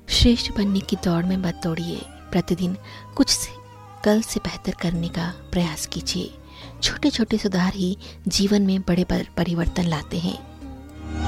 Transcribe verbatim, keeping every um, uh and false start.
श्रेष्ठ बनने की दौड़ में मत दौड़िए। प्रतिदिन कुछ से कल से बेहतर करने का प्रयास कीजिए। छोटे छोटे सुधार ही जीवन में बड़े पर परिवर्तन लाते हैं।